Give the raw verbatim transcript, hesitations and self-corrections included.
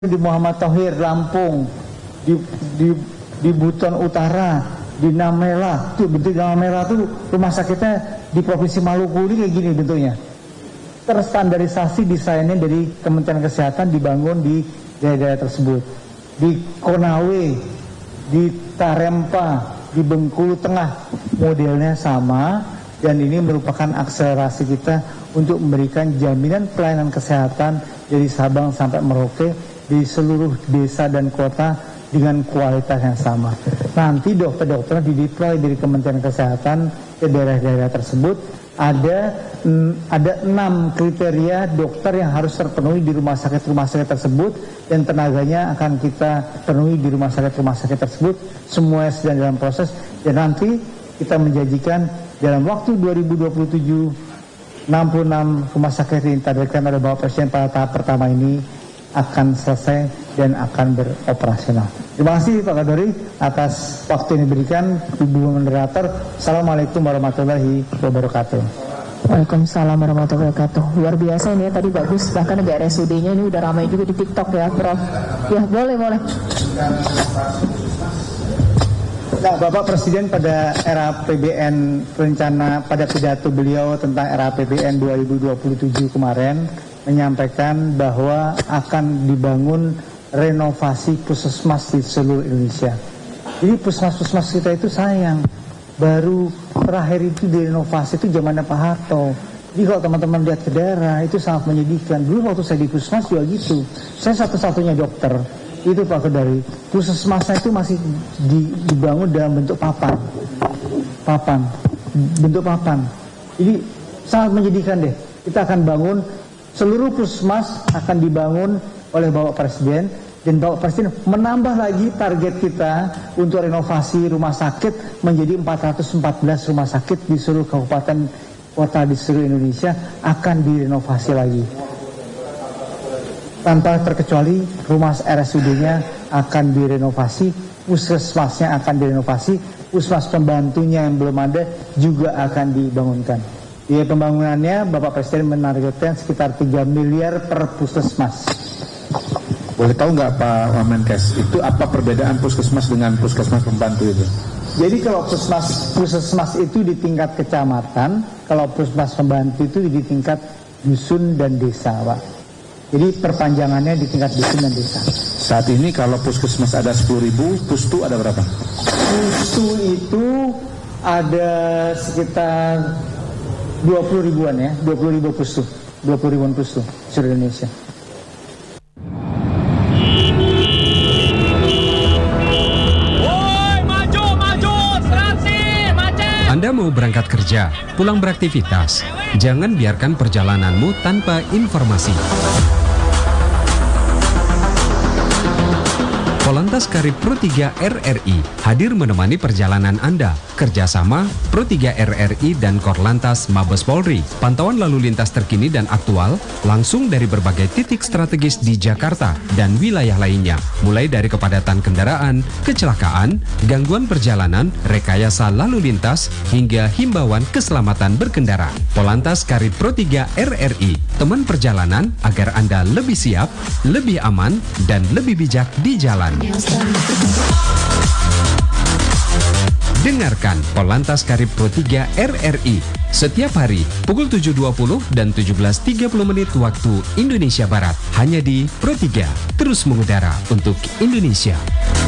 di Muhammad Tauhir, Lampung, di, di, di Buton Utara, di Namela, tuh bentuk Namela tuh rumah sakitnya di Provinsi Maluku ini kayak gini bentuknya. Terstandarisasi desainnya dari Kementerian Kesehatan dibangun di daerah-daerah tersebut. Di Konawe, di Tarempa, di Bengkulu Tengah modelnya sama, dan ini merupakan akselerasi kita untuk memberikan jaminan pelayanan kesehatan dari Sabang sampai Merauke di seluruh desa dan kota dengan kualitas yang sama. Nanti dokter-dokter dideploy dari Kementerian Kesehatan ke daerah-daerah tersebut. Ada ada enam kriteria dokter yang harus terpenuhi di rumah sakit-rumah sakit tersebut, dan tenaganya akan kita penuhi di rumah sakit-rumah sakit tersebut. Semuanya sedang dalam proses, dan nanti kita menjanjikan dalam waktu dua ribu dua puluh tujuh enam puluh enam rumah sakit yang ditargetkan oleh Bapak Presiden pada tahap pertama ini akan selesai dan akan beroperasional. Terima kasih Pak Kadori atas waktu yang diberikan. Ibu Moderator, Assalamualaikum warahmatullahi wabarakatuh. Waalaikumsalam warahmatullahi wabarakatuh. Luar biasa ini ya, tadi bagus. Bahkan di R S U D-nya ini udah ramai juga di TikTok ya, Prof. Ya, boleh, boleh. Nah, Bapak Presiden pada era A P B N rencana pada pidato beliau tentang era A P B N dua ribu dua puluh tujuh kemarin menyampaikan bahwa akan dibangun renovasi puskesmas di seluruh Indonesia. Jadi puskesmas-puskesmas kita itu sayang, baru terakhir itu direnovasi itu zamannya Pak Harto. Jadi kalau teman-teman lihat ke daerah itu sangat menyedihkan. Dulu waktu saya di puskesmas juga gitu. Saya satu-satunya dokter itu Pak Kadari. Puskesmasnya itu masih di, dibangun dalam bentuk papan, papan, bentuk papan. Jadi sangat menyedihkan deh. Kita akan bangun seluruh puskesmas akan dibangun oleh Bapak Presiden, dan Bapak Presiden menambah lagi target kita untuk renovasi rumah sakit menjadi empat ratus empat belas rumah sakit di seluruh kabupaten kota di seluruh Indonesia akan direnovasi lagi. Tanpa terkecuali rumah R S U D-nya akan direnovasi, puskesmasnya akan direnovasi, puskesmas pembantunya yang belum ada juga akan dibangunkan. Biaya pembangunannya Bapak Presiden menargetkan sekitar tiga miliar per puskesmas. Boleh tahu nggak Pak Wamenkes, itu apa perbedaan puskesmas dengan puskesmas pembantu itu? Jadi kalau puskesmas, puskesmas itu di tingkat kecamatan, kalau puskesmas pembantu itu di tingkat dusun dan desa, Pak. Jadi perpanjangannya di tingkat dusun dan desa. Saat ini kalau puskesmas ada sepuluh ribu, pustu ada berapa? Pustu itu ada sekitar dua puluh ribuan ya, dua puluh ribu pustu, dua puluh ribuan pustu seluruh Indonesia. Woi, maju, maju, serasi, macet. Anda mau berangkat kerja, pulang beraktivitas, jangan biarkan perjalananmu tanpa informasi. Polantas Karib Pro tiga R R I hadir menemani perjalanan Anda. Kerjasama Pro tiga R R I dan Korlantas Mabes Polri. Pantauan lalu lintas terkini dan aktual langsung dari berbagai titik strategis di Jakarta dan wilayah lainnya. Mulai dari kepadatan kendaraan, kecelakaan, gangguan perjalanan, rekayasa lalu lintas, hingga himbauan keselamatan berkendara. Polantas Karib Pro tiga R R I, teman perjalanan agar Anda lebih siap, lebih aman, dan lebih bijak di jalan. Dengarkan Polantas Karib Pro tiga R R I setiap hari pukul tujuh dua puluh dan tujuh belas tiga puluh menit waktu Indonesia Barat, hanya di Pro tiga, terus mengudara untuk Indonesia.